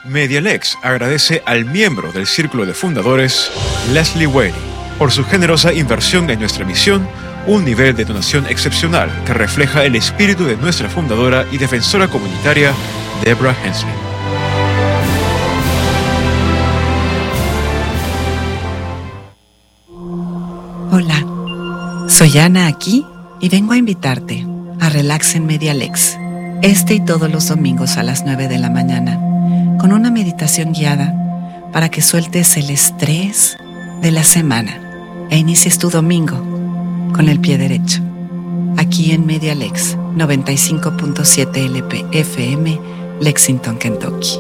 Medialex agradece al miembro del Círculo de Fundadores, Leslie Whaley, por su generosa inversión en nuestra misión, un nivel de donación excepcional que refleja el espíritu de nuestra fundadora y defensora comunitaria, Deborah Hensley. Hola, soy Ana aquí y vengo a invitarte a Relax en Medialex, este y todos los domingos a las 9 de la mañana, con una meditación guiada para que sueltes el estrés de la semana e inicies tu domingo con el pie derecho. Aquí en Medialex 95.7 LP/FM, Lexington, Kentucky.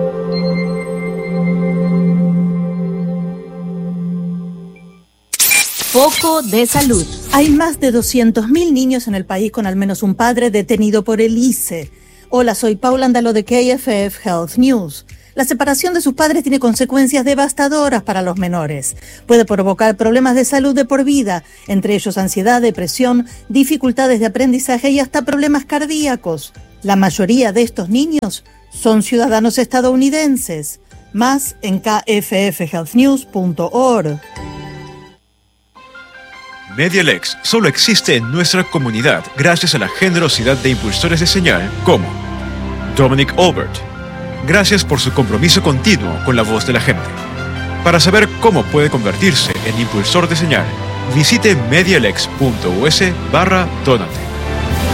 Foco de salud. Hay más de 200.000 niños en el país con al menos un padre detenido por el ICE. Hola, soy Paula Andalo de KFF Health News. La separación de sus padres tiene consecuencias devastadoras para los menores. Puede provocar problemas de salud de por vida, entre ellos ansiedad, depresión, dificultades de aprendizaje y hasta problemas cardíacos. La mayoría de estos niños son ciudadanos estadounidenses. Más en kffhealthnews.org. Medialex solo existe en nuestra comunidad gracias a la generosidad de impulsores de señal como Dominic Albert. Gracias por su compromiso continuo con la voz de la gente. Para saber cómo puede convertirse en impulsor de señal, visite medialex.us/donate.